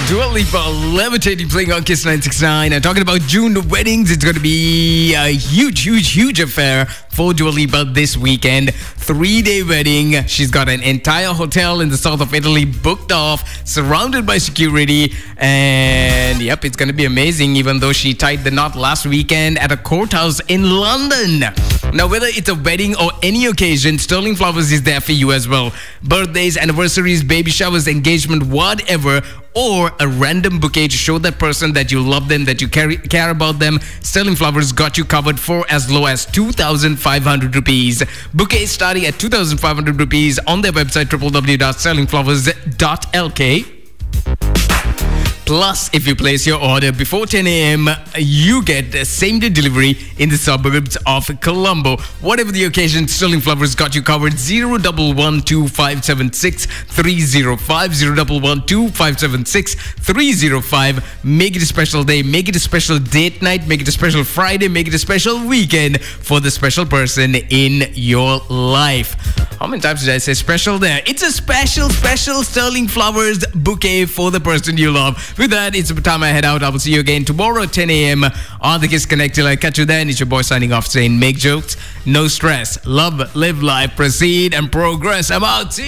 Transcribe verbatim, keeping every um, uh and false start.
Dua Lipa, Levitating, playing on Kiss nine six nine. And talking about June weddings, it's going to be a huge, huge, huge affair for Dua Lipa this weekend. Three-day wedding. She's got an entire hotel in the south of Italy booked off, surrounded by security. And yep, it's going to be amazing, even though she tied the knot last weekend at a courthouse in London. Now, whether it's a wedding or any occasion, Sterling Flowers is there for you as well. Birthdays, anniversaries, baby showers, engagement, whatever, or a random bouquet to show that person that you love them, that you care, care about them, Sterling Flowers got you covered for as low as two thousand five hundred rupees. Bouquets starting at two thousand five hundred rupees on their website w w w dot sterling flowers dot l k. Plus, if you place your order before ten a.m., you get same-day delivery in the suburbs of Colombo. Whatever the occasion, Sterling Flowers got you covered. zero one one two five seven six three zero five, zero one one two five seven six three zero five. Make it a special day, make it a special date night, make it a special Friday, make it a special weekend for the special person in your life. How many times did I say special there? It's a special, special Sterling Flowers bouquet for the person you love. With that, it's the time I head out. I will see you again tomorrow at ten a.m. on the Kiss Connect. Till I catch you then, it's your boy signing off saying make jokes, no stress, love, live life, proceed and progress. I'm out. See